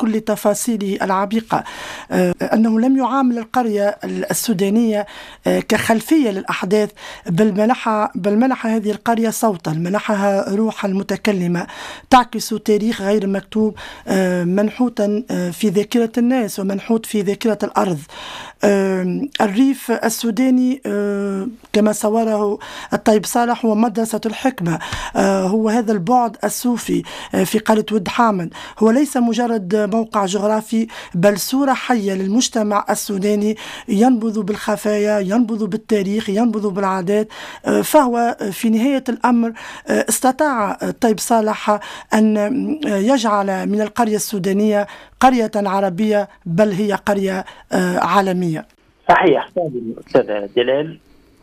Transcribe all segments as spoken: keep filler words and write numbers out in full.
بكل تفاصيله العميقة أنه لم يعامل القرية السودانية كخلفية للأحداث، بل منح بل منح هذه القرية صوتا، منحها روح المتكلمة تعكس تاريخ غير مكتوب منحوتا في ذاكرة الناس ومنحوت في ذاكرة الأرض. الريف السوداني كما صوره الطيب صالح هو مدرسة الحكمة، هو هذا البعد الصوفي في قرية ود حامد، هو ليس مجرد موقع جغرافي بل صورة حية للمجتمع السوداني ينبض بالخفايا، ينبض بالتاريخ، ينبض بالعادات. فهو في نهاية الأمر استطاع الطيب صالح أن يجعل من القرية السودانية قرية عربية، بل هي قرية عالمية. صحيح أستاذ جلال.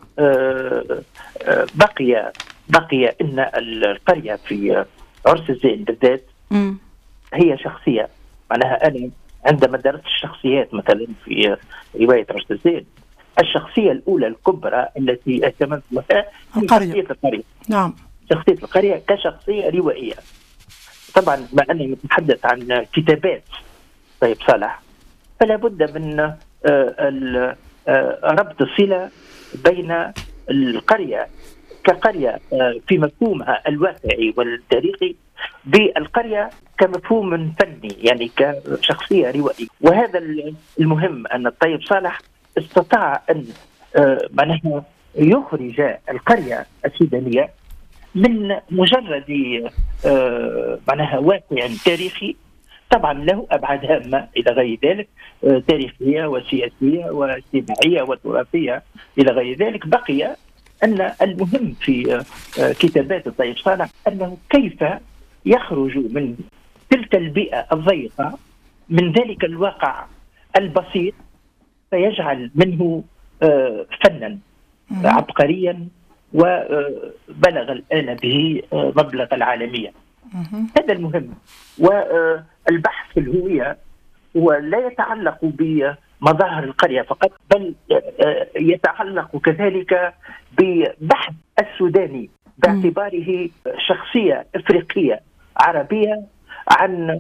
بقي بقي أن القرية في عرس الزين بالذات هي شخصية. معناها أنا عندما درست الشخصيات مثلا في رواية عرس الزين، الشخصية الأولى الكبرى التي اهتمت بها هي شخصية القرية. نعم، شخصية القرية كشخصية روائية. طبعا بما أننا نتحدث عن كتابات طيب صالح، فلا بد من ربط الصلة بين القرية كقرية في مفهومها الواقعي والتاريخي بالقرية كمفهوم فني، يعني كشخصية روائية. وهذا المهم أن الطيب صالح استطاع أن معناها يخرج القرية السودانية من مجرد معناها واقع تاريخي، طبعا له أبعاد هامة إلى غير ذلك، تاريخية وسياسية واجتماعية وتراثية إلى غير ذلك. بقي أن المهم في كتابات الطيب صالح أنه كيف يخرج من تلك البيئة الضيقة، من ذلك الواقع البسيط، فيجعل منه فنا عبقريا وبلغ الآن به مبلغ العالمية. هذا المهم. والبحث في الهوية هو لا يتعلق بمظاهر القرية فقط، بل يتعلق كذلك ببحث السوداني باعتباره شخصية إفريقية عربية، عن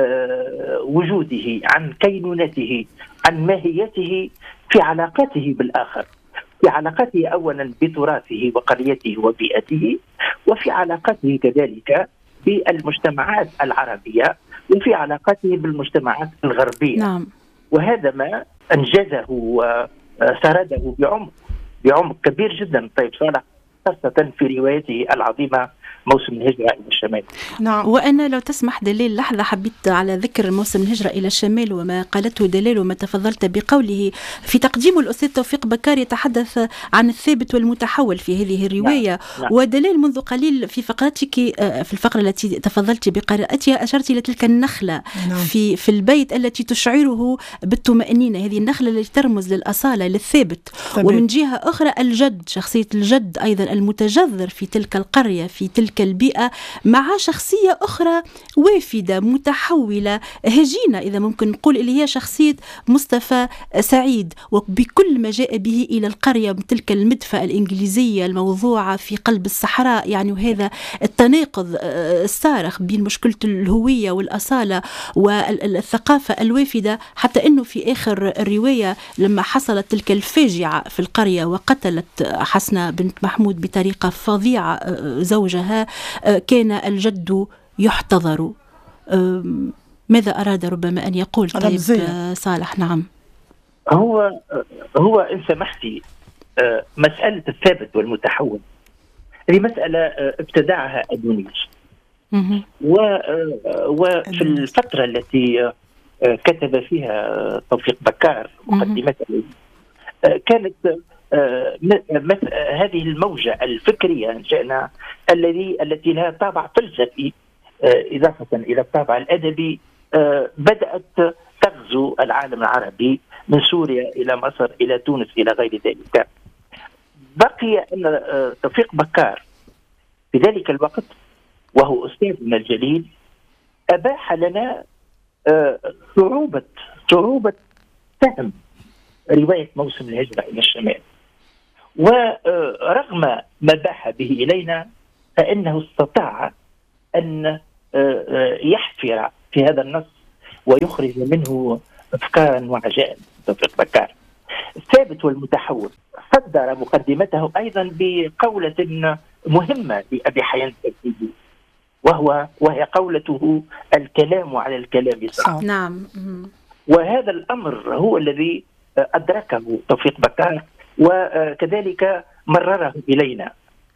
وجوده، عن كينونته، عن ماهيته في علاقاته بالآخر، في علاقته أولا بتراثه وقريته وبيئته، وفي علاقته كذلك بالمجتمعات العربية، وفي علاقته بالمجتمعات الغربية. نعم. وهذا ما أنجزه وسرده بعمق بعمق كبير جدا طيب صالح، خاصة في روايته العظيمة موسم الهجرة إلى الشمال. نعم. وأنا لو تسمح دليل لحظة حبيت على ذكر موسم الهجرة إلى الشمال وما قالته دليل وما تفضلت بقوله في تقديم الأستاذ توفيق بكار يتحدث عن الثابت والمتحول في هذه الرواية. نعم. نعم. ودليل منذ قليل في فقرتك في الفقرة التي تفضلت بقراءتها أشرت إلى تلك النخلة. نعم. في في البيت التي تشعره بالطمأنينة، هذه النخلة التي ترمز للأصالة للثابت. طبعا. ومن جهة أخرى الجد، شخصية الجد أيضا المتجذر في تلك القرية في تلك البيئة، مع شخصية أخرى وافدة متحولة هجينة إذا ممكن نقول، اللي هي شخصية مصطفى سعيد، وبكل ما جاء به إلى القرية من تلك المدفأة الإنجليزية الموضوعة في قلب الصحراء يعني. وهذا التناقض الصارخ بين مشكلة الهوية والأصالة والثقافة الوافدة، حتى أنه في آخر الرواية لما حصلت تلك الفاجعة في القرية وقتلت حسنة بنت محمود بطريقة فظيعة زوجها، كان الجد يحتضر. ماذا أراد ربما أن يقول طيب صالح؟ نعم، هو هو إن سمحتي مسألة الثابت والمتحول هذه مسألة ابتدعها أدونيش، وفي الفترة التي كتب فيها توفيق بكار مقدمته كانت هذه الموجة الفكرية أنشأنا الذي التي لها طابع فلسفي إضافة إلى الطابع الأدبي بدأت تغزو العالم العربي من سوريا إلى مصر إلى تونس إلى غير ذلك. بقي أن توفيق بكار في ذلك الوقت وهو أستاذنا الجليل أباح لنا صعوبة صعوبة فهم رواية موسم الهجرة إلى الشمال، ورغم ما باح به إلينا فإنه استطاع أن يحفر في هذا النص ويخرج منه أفكارا وعجائب توفيق بكار. الثابت والمتحول صدر مقدمته أيضا بقولة مهمة لأبي حيان التركيبي، وهو وهي قولته الكلام على الكلام صعب. نعم. وهذا الأمر هو الذي أدركه توفيق بكار وكذلك مرره إلينا.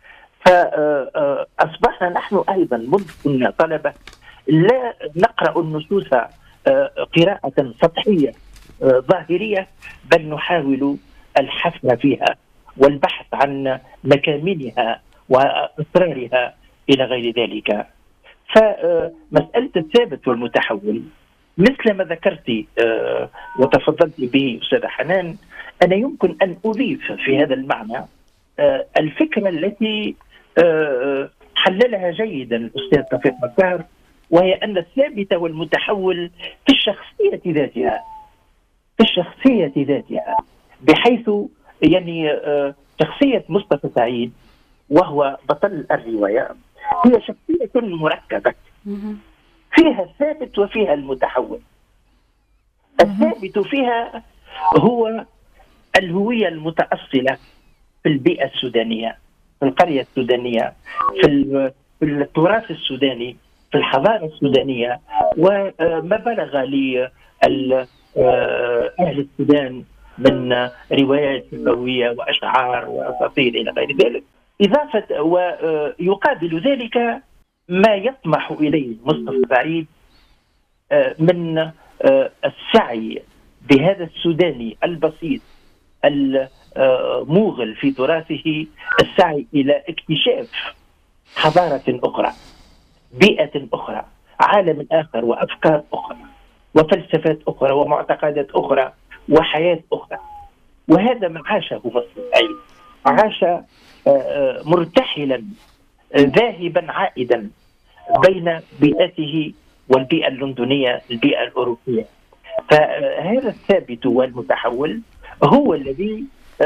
فأصبحنا نحن أيضا منذ كنا طلبة لا نقرأ النصوص قراءة سطحية ظاهرية، بل نحاول الحفر فيها والبحث عن مكامنها وأسرارها إلى غير ذلك. فمسألة الثابت والمتحول مثل ما ذكرت وتفضلت به أستاذة حنان، أنا يمكن أن أضيف في هذا المعنى الفكرة التي حللها جيدا الأستاذ توفيق بكار، وهي أن الثابت والمتحول في الشخصية ذاتها في الشخصية ذاتها بحيث يعني شخصية مصطفى سعيد وهو بطل الرواية هي شخصية مركبة فيها الثابت وفيها المتحول. الثابت فيها هو الهوية المتأصلة في البيئة السودانية، في القرية السودانية، في التراث السوداني، في الحضارة السودانية، وما بلغ لأهل السودان من روايات سماوية وأشعار وأساطير إلى غير ذلك. إضافة ويقابل ذلك ما يطمح إليه مصطفى سعيد من السعي بهذا السوداني البسيط الموغل في تراثه، السعي إلى اكتشاف حضارة أخرى، بيئة أخرى، عالم آخر، وأفكار أخرى، وفلسفات أخرى، ومعتقدات أخرى، وحياة أخرى. وهذا ما عاشه مصطفى سعيد، عاش مرتحلا ذاهبا عائدا بين بيئته والبيئة اللندنية، البيئة الأوروبية. فهذا الثابت والمتحول هو الذي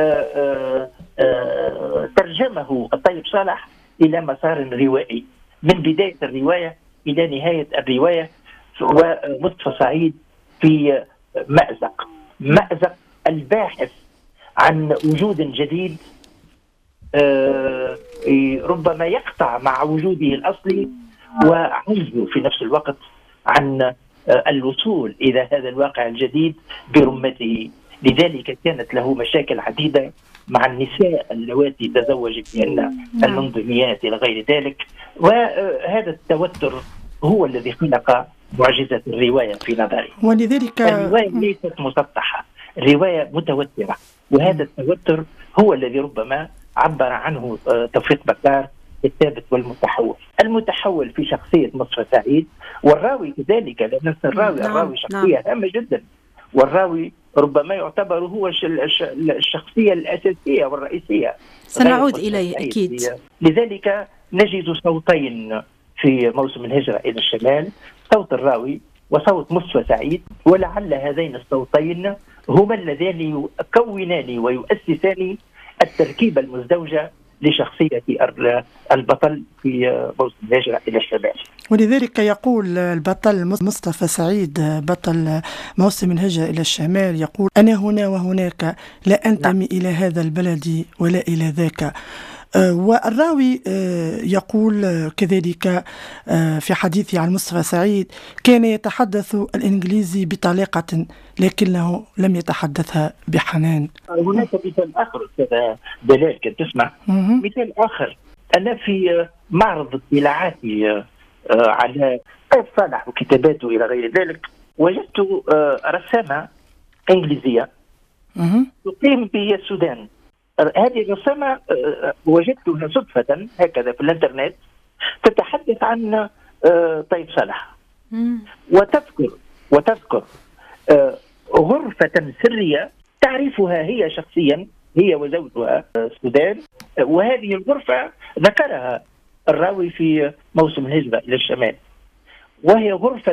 ترجمه الطيب صالح إلى مسار روائي من بداية الرواية إلى نهاية الرواية، ومصطفى سعيد في مأزق مأزق الباحث عن وجود جديد ربما يقطع مع وجوده الأصلي، وعجزه في نفس الوقت عن الوصول إلى هذا الواقع الجديد برمته. لذلك كانت له مشاكل عديدة مع النساء اللواتي تزوجت بهن اللندنيات إلى غير ذلك. وهذا التوتر هو الذي خلق معجزة الرواية في نظري. ولذلك الرواية ليست مسطحة، الرواية متوترة، وهذا التوتر هو الذي ربما عبر عنه توفيق بكار الثابت والمتحول. المتحول في شخصية مصطفى سعيد، والراوي كذلك، لأن الراوي نعم. الراوي شخصية هامة جدا، والراوي ربما يعتبر هو الشخصية الأساسية والرئيسية. سنعود إليه أكيد. لذلك نجد صوتين في موسم الهجرة إلى الشمال، صوت الراوي وصوت مصطفى سعيد، ولعل هذين الصوتين هما اللذان يكونان ويؤسسان التركيبة المزدوجة لشخصية البطل في موسم الهجرة إلى الشمال. ولذلك يقول البطل مصطفى سعيد بطل موسم الهجرة إلى الشمال، يقول: أنا هنا وهناك، لا أنتمي إلى هذا البلد ولا إلى ذاك. والراوي يقول كذلك في حديثه عن مصطفى سعيد: كان يتحدث الإنجليزي بطلاقة لكنه لم يتحدثها بحنان. هناك مثال آخر أستاذ دلال، كنت تسمع مثال آخر. أنا في معرض اطلاعاتي على طيب صالح وكتاباته إلى غير ذلك وجدت رسامة إنجليزية تقيم بالسودان. هذه الرسامة وجدتها صدفة هكذا في الانترنت تتحدث عن طيب صالح، وتذكر وتذكر غرفة سرية تعرفها هي شخصيا، هي وزوجها السودان. وهذه الغرفة ذكرها الراوي في موسم الهجرة إلى الشمال، وهي غرفة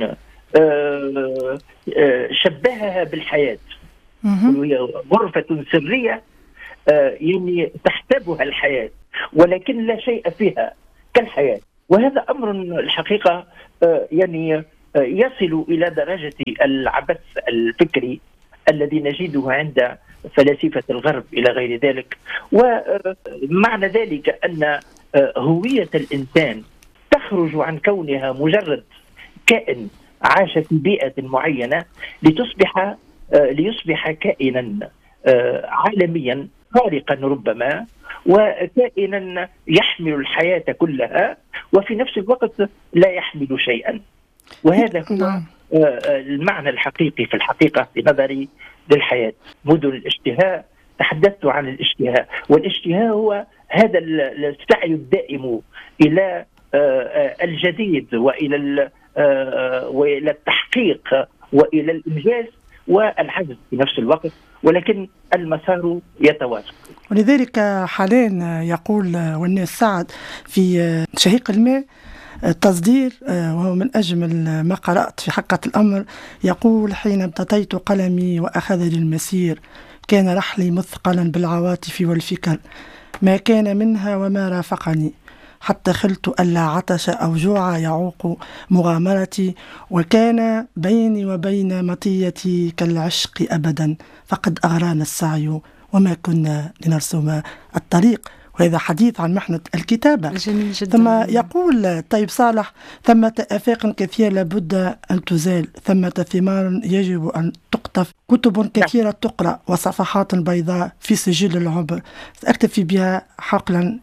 شبهها بالحياة، وهي غرفة سرية يعني تحتابها الحياة ولكن لا شيء فيها كالحياة. وهذا أمر الحقيقة يعني يصل إلى درجة العبث الفكري الذي نجده عند فلاسفة الغرب إلى غير ذلك. ومعنى ذلك أن هوية الإنسان تخرج عن كونها مجرد كائن عاش في بيئة معينة لتصبح ليصبح كائنا عالميا خارقا ربما، وكائنا يحمل الحياة كلها وفي نفس الوقت لا يحمل شيئا. وهذا هو المعنى الحقيقي في الحقيقة في نظري للحياة. مدن الاشتهاء، تحدثت عن الاشتهاء، والاشتهاء هو هذا السعي الدائم إلى الجديد وإلى وإلى التحقيق وإلى الإنجاز والعجز في نفس الوقت، ولكن المسار يتوازن. ولذلك حاليا يقول والناس سعد في شهيق الماء التصدير، وهو من أجمل ما قرأت في حقة الأمر، يقول: حين امتطيت قلمي وأخذني المسير كان رحلي مثقلا بالعواطف والفكر، ما كان منها وما رافقني، حتى خلت ألا عطش أو جوع يعوق مغامرتي، وكان بيني وبين مطيتي كالعشق أبدا، فقد أغرانا السعي وما كنا لنرسم الطريق. وهذا حديث عن محنة الكتابة. جميل جدا. ثم يقول طيب صالح: ثمة آفاق كثيرة لابد أن تزال، ثمة ثمار يجب أن تقطف، كتب كثيرة تقرأ، وصفحات بيضاء في سجل العمر أكتفي بها حقلا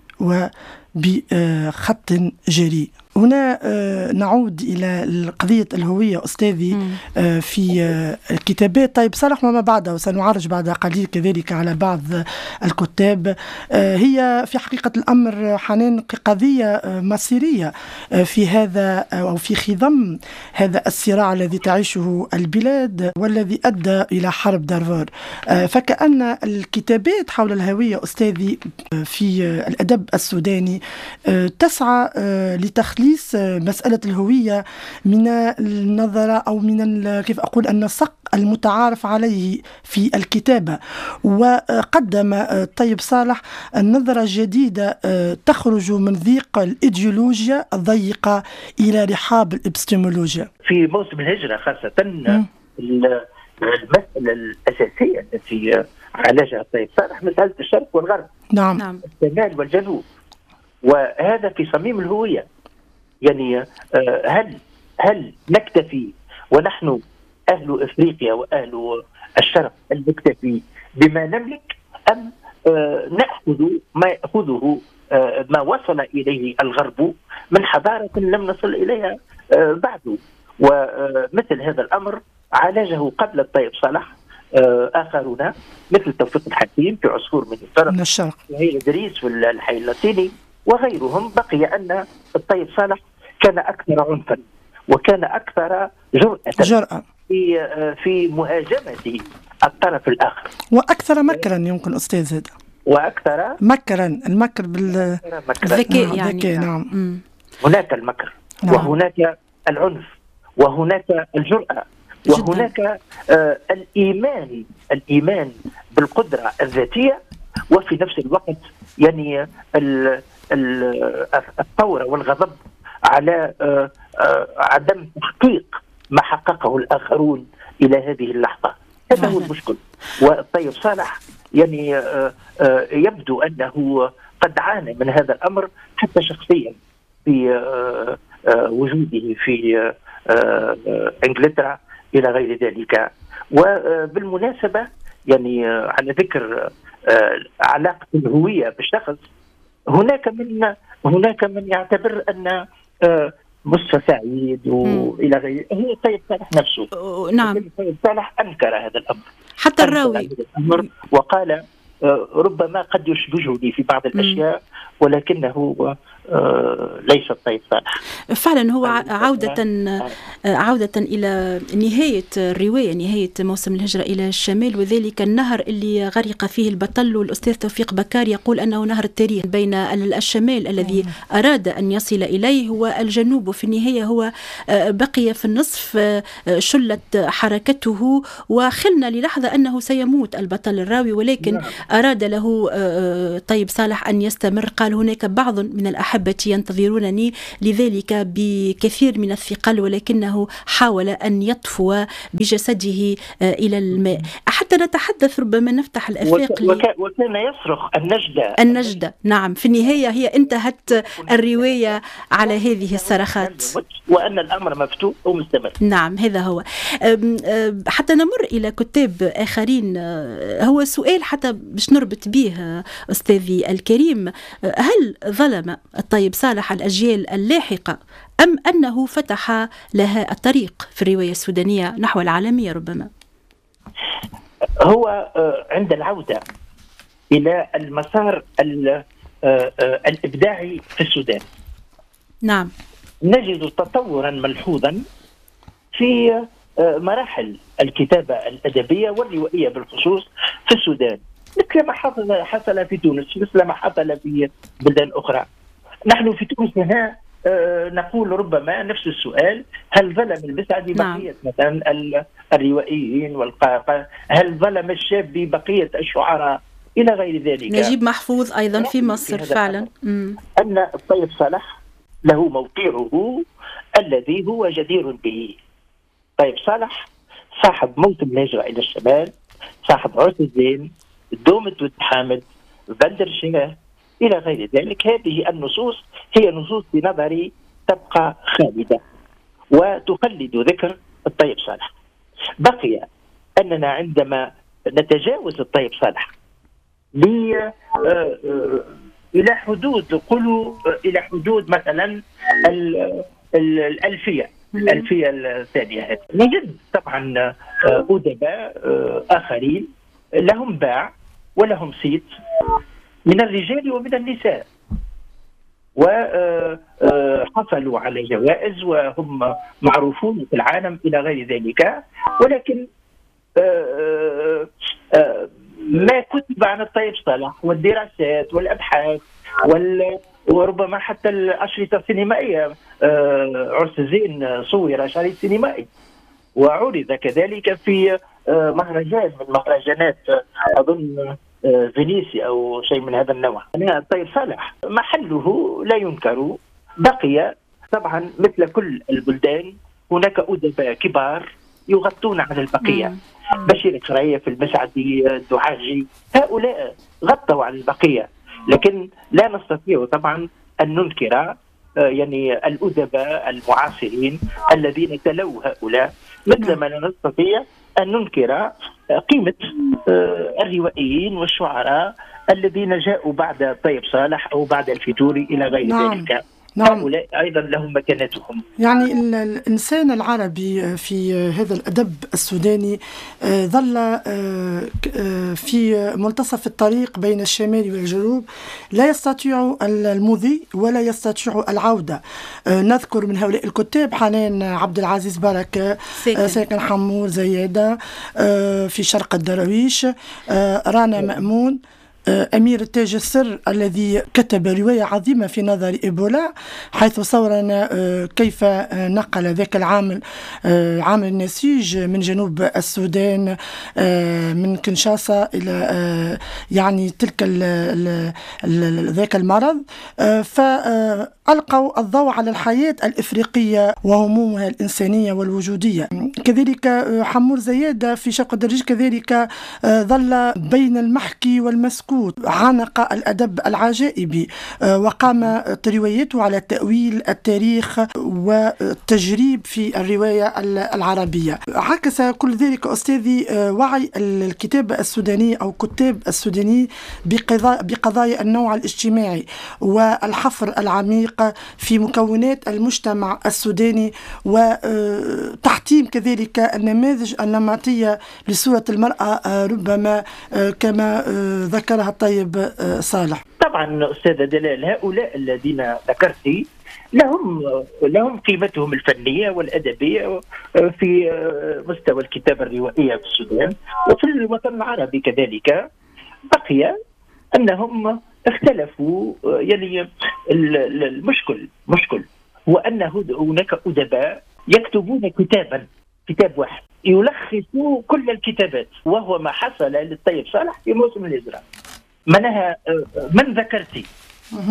وبخط جريء. هنا نعود إلى قضية الهوية أستاذي في الكتابات. طيب صالح وما بعده، وسنعرج بعد قليل كذلك على بعض الكتاب. هي في حقيقة الأمر حنان قضية مصيرية في هذا أو في خضم هذا الصراع الذي تعيشه البلاد والذي أدى إلى حرب دارفور. فكأن الكتابات حول الهوية أستاذي في الأدب السوداني تسعى لتخليص مسألة الهوية من النظرة أو من كيف أقول النسق المتعارف عليه في الكتابة. وقدم طيب صالح النظرة الجديدة تخرج من ضيق الإيديولوجيا الضيقة إلى رحاب الإبستمولوجيا. في موسم الهجرة خاصة م. المسألة الأساسية التي عالجها طيب صالح مسألة الشرق والغرب، نعم، الشمال والجنوب، وهذا في صميم الهوية. يعني هل هل نكتفي ونحن أهل إفريقيا وأهل الشرق أن نكتفي بما نملك، أم نأخذ ما يأخذه ما وصل إليه الغرب من حضارة لم نصل إليها بعد؟ ومثل هذا الأمر عالجه قبل الطيب صالح آخرون مثل توفيق الحكيم في عصفور من الشرق، من الشرق، وهي إدريس في الحي اللاتيني وغيرهم. بقي أن الطيب صالح كان أكثر عنفا وكان أكثر جرأة جرأة في في مهاجمة الطرف الآخر، وأكثر مكرا يمكن أستاذ هذا، وأكثر مكرا، المكر بالذكاء يعني. نعم. نعم. هناك المكر، نعم. وهناك العنف، وهناك الجرأة، وهناك آه الإيمان الإيمان بالقدرة الذاتية، وفي نفس الوقت يعني الثورة والغضب على آه آه عدم تحقيق ما حققه الآخرون إلى هذه اللحظة. هذا هو المشكل. والطيب صالح يعني آه آه يبدو أنه قد عانى من هذا الأمر حتى شخصيا في آه آه وجوده في آه آه إنجلترا إلى غير ذلك. وبالمناسبة يعني آه على ذكر آه علاقة الهوية بالشخص، هناك من هناك من يعتبر أن آه مصطفى سعيد والى غيره هي طيب صالح نفسه. نعم. طيب صالح انكر هذا الامر حتى الراوي، وقال ربما قد يشبهني في بعض الاشياء ولكنه ليس طيب صالح. فعلا هو عودة عودة إلى نهاية الرواية، نهاية موسم الهجرة إلى الشمال، وذلك النهر اللي غرق فيه البطل. والأستاذ توفيق بكار يقول أنه نهر التاريخ بين الشمال الذي أراد أن يصل إليه والجنوب، وفي النهاية هو بقي في النصف، شلت حركته وخلنا للحظة أنه سيموت البطل الراوي، ولكن أراد له طيب صالح أن يستمر. قال هناك بعض من الأحداث أحبتي ينتظرونني، لذلك بكثير من الثقل ولكنه حاول أن يطفو بجسده إلى الماء. حتى نتحدث ربما نفتح الآفاق. وك... وكان يصرخ النجدة النجدة. نعم، في النهاية هي انتهت الرواية على هذه الصرخات، وأن الأمر مفتوح ومستمر. نعم، هذا هو. حتى نمر إلى كتاب آخرين، هو سؤال حتى باش نربط به أستاذي الكريم: هل ظلم الطيب صالح الأجيال اللاحقة أم أنه فتح لها الطريق في الرواية السودانية نحو العالمية ربما؟ هو عند العودة إلى المسار الإبداعي في السودان، نعم، نجد تطورا ملحوظا في مراحل الكتابة الأدبية والروائية بالخصوص في السودان، مثل ما حصل في تونس، مثل ما حصل في بلدان أخرى. نحن في تونس هنا نقول ربما نفس السؤال: هل ظلم المسعدي بقية مثلا الروائيين والقاقة؟ هل ظلم الشابي بقية الشعراء إلى غير ذلك؟ نجيب محفوظ أيضا في مصر فعلا. أن الطيب صالح له موقعه الذي هو جدير به. طيب صالح صاحب موسم الهجرة إلى الشمال، صاحب عرس الزين، دومة وتحامد، بندرشاه إلى غير ذلك. هذه النصوص هي نصوص بنظري تبقى خالدة وتخلد ذكر الطيب صالح. بقي أننا عندما نتجاوز الطيب صالح إلى حدود قلوا إلى حدود مثلا الألفية الألفية الثانية، نجد طبعا أدباء آخرين لهم باع ولهم صيت من الرجال ومن النساء، وحصلوا على جوائز وهم معروفون في العالم إلى غير ذلك. ولكن ما كتب عن الطيب صالح والدراسات والأبحاث وربما حتى الأشرطة السينمائية، عرس زين صور شريط سينمائي وعرض كذلك في مهرجان من مهرجانات أظن فينيسي أو شيء من هذا النوع. الطيب صالح محله لا ينكر. بقي طبعا مثل كل البلدان هناك أدباء كبار يغطون على البقية، بشير كريف، المسعدي، الدعاجي، هؤلاء غطوا على البقية. لكن لا نستطيع طبعا أن ننكر يعني الأدباء المعاصرين الذين تلوا هؤلاء، مثل ما لا نستطيع أن ننكر قيمة الروائيين والشعراء الذين جاءوا بعد طيب صالح أو بعد الفتوري إلى غير نعم. ذلك. نعم. هؤلاء أيضا لهم مكانتهم. يعني الإنسان العربي في هذا الأدب السوداني ظل في منتصف الطريق بين الشمال والجنوب، لا يستطيع المضي ولا يستطيع العودة. نذكر من هؤلاء الكتاب حنان عبد العزيز بركة، ساكن حمور زيادة، في شرق الدرويش رانا مأمون، أمير التاج السر الذي كتب رواية عظيمة في نظر إيبولا، حيث صورنا كيف نقل ذاك العامل عامل النسيج من جنوب السودان من كنشاسا إلى يعني تلك ذاك المرض، فألقوا الضوء على الحياة الإفريقية وهمومها الإنسانية والوجودية. كذلك حمور زيادة في شرق الدرويش كذلك ظل بين المحكي والمسكوت، عانق الأدب العجائبي وقام روايته على تأويل التاريخ والتجريب في الرواية العربية. عكس كل ذلك أستاذي وعي الكتاب السوداني أو كتاب السوداني بقضايا النوع الاجتماعي والحفر العميق في مكونات المجتمع السوداني، وتحتيم كذلك النماذج النمطية لصورة المرأة ربما كما ذكرها الطيب صالح. طبعا أستاذة دلال، هؤلاء الذين ذكرتي لهم لهم قيمتهم الفنية والأدبية في مستوى الكتابة الروائية في السودان وفي الوطن العربي كذلك. بقي أنهم اختلفوا. يعني المشكل مشكل هو أن هناك أدباء يكتبون كتابا كتاب واحد يلخصوا كل الكتابات، وهو ما حصل للطيب صالح في موسم الهجرة. منها من ذكرتي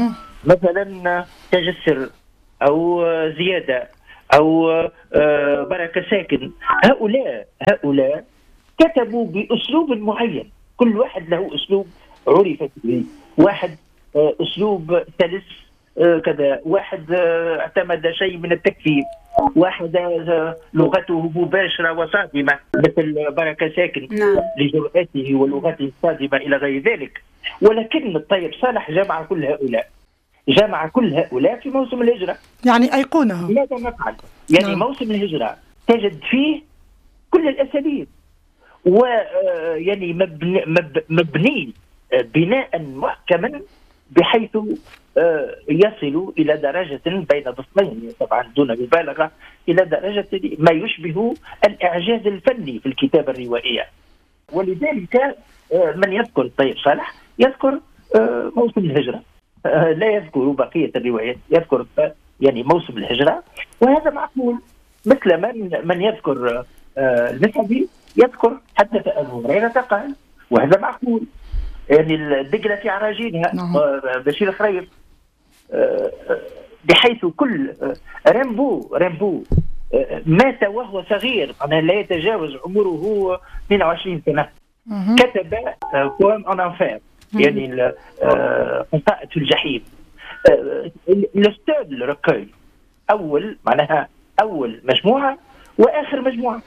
مثلا تاج السر أو زيادة أو بركة ساكن، هؤلاء هؤلاء كتبوا بأسلوب معين، كل واحد له أسلوب عرف به، واحد أسلوب سلس كذا، واحد اعتمد شيء من التكثيف، واحد لغته مباشرة وصادمة مثل بركة ساكن لجرأته ولغته الصادمة إلى غير ذلك. ولكن الطيب صالح جمع كل هؤلاء جمع كل هؤلاء في موسم الهجرة، يعني أيقونة. ماذا نفعل؟ يعني نعم. موسم الهجرة تجد فيه كل الأساليب، ويعني مبني, مبني بناء محكما بحيث يصل إلى درجة بين ضفين طبعا دون مبالغة، إلى درجة ما يشبه الإعجاز الفني في الكتابة الروائية. ولذلك من يذكر الطيب صالح يذكر موسم الهجرة، لا يذكر بقية الروايات، يذكر يعني موسم الهجرة، وهذا معقول. مثل من من يذكر المسعدي يذكر حدث أبو هريرة قال، وهذا معقول. يعني الدجلة في عراجينها بشير خريف، بحيث كل رامبو رامبو مات وهو صغير، أنا لا يتجاوز عمره اثنين وعشرين سنة، كتب بوام أن أنفير، يعني قصائد في الجحيم، لستول ركوي، أول معناها أول مجموعة وآخر مجموعة.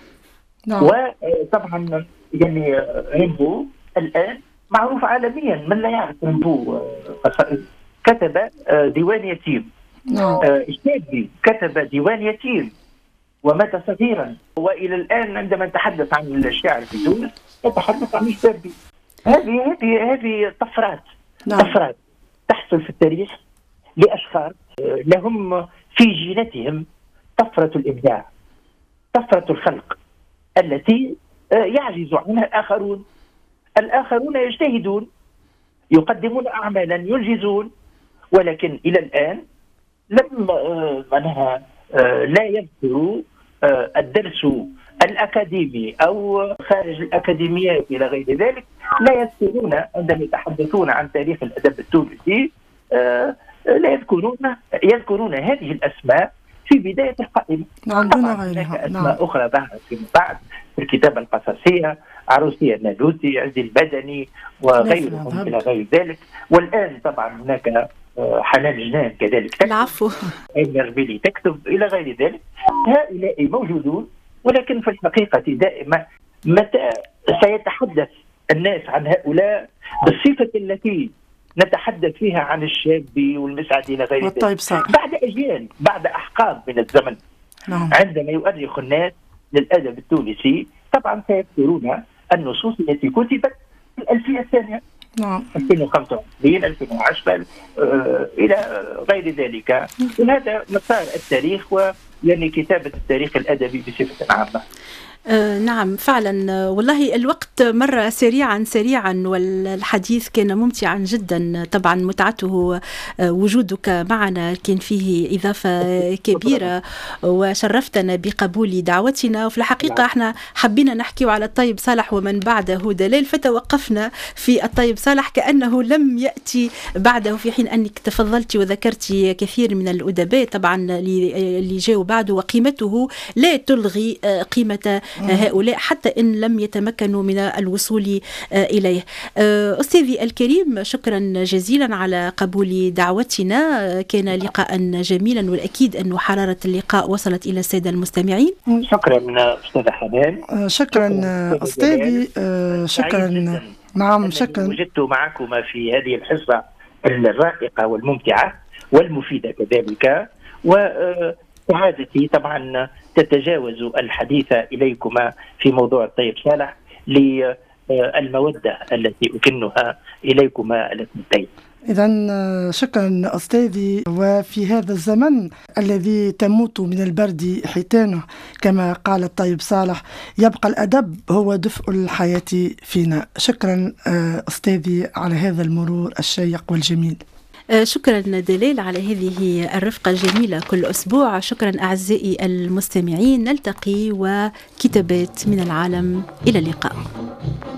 وطبعا يعني رامبو الآن معروف عالميا، من لا يعرف رامبو قصائد. كتب ديوان يتيم، الشابي كتب ديوان يتيم ومات صغيرا، والى الان عندما نتحدث عن الشعر في تونس نتحدث عن الشابي. هذه هذه هذه طفرات طفرات تحصل في التاريخ لاشخاص لهم في جينتهم طفرة الابداع، طفرة الخلق التي يعجز عنها الاخرون. الاخرون يجتهدون، يقدمون اعمالا، ينجزون، ولكن الى الان لم معناها لا يذكروا الدرس الأكاديمي أو خارج الأكاديميات إلى غير ذلك، لا يذكرون عندما يتحدثون عن تاريخ الأدب التونسي، لا يذكرون يذكرون هذه الأسماء في بداية القائمة. طبعا هناك أسماء أخرى ظهرت فيما بعد في الكتابة القصصية، عروسية النالوسي، عز البدني وغيرهم إلى غير ذلك. والآن طبعا هناك حنان جنان كذلك تكتب، العفو، أين ربيلي تكتب إلى غير ذلك. هؤلاء موجودون، ولكن في الحقيقة دائما متى سيتحدث الناس عن هؤلاء بالصفة التي نتحدث فيها عن الشابي والمسعدي إلى غير ذلك بعد أجيال، بعد أحقاب من الزمن. نعم. عندما يؤرخ الناس للأدب التونسي طبعا سيذكرون النصوص التي كتبت في الألفية الثانية، نعم، ألفين وخمسة وعشرين ألفين وعشرة آه، إلى غير ذلك. وهذا مسار التاريخ ويعني كتابة التاريخ الأدبي بصفة عامة. آه نعم فعلا، والله الوقت مر سريعا سريعا والحديث كان ممتعا جدا. طبعا متعته آه وجودك معنا كان فيه إضافة كبيرة وشرفتنا بقبول دعوتنا. وفي الحقيقة احنا حبينا نحكي على الطيب صالح ومن بعده دليل، فتوقفنا في الطيب صالح كأنه لم يأتي بعده، في حين أنك تفضلت وذكرت كثير من الأدباء طبعا اللي جاءوا بعده، وقيمته لا تلغي قيمة هؤلاء حتى إن لم يتمكنوا من الوصول إليه. أستاذي الكريم، شكرا جزيلا على قبول دعوتنا، كان لقاء جميلا، والأكيد أن حرارة اللقاء وصلت إلى السادة المستمعين. شكرا أستاذ حنان. شكرا أستاذي. شكرا. نعم شكرا. وجدت معكم في هذه الحصة الرائقة والممتعة والمفيدة كذلك، وسعادتي طبعا تتجاوز الحديث إليكما في موضوع الطيب صالح للمودة التي أكنها إليكما الاثنتين. إذن شكرا أستاذي. وفي هذا الزمن الذي تموت من البرد حيتانه كما قال الطيب صالح، يبقى الأدب هو دفء الحياة فينا. شكرا أستاذي على هذا المرور الشيق والجميل. شكرا دليل على هذه الرفقة الجميلة كل أسبوع. شكرا أعزائي المستمعين، نلتقي وكتابات من العالم. إلى اللقاء.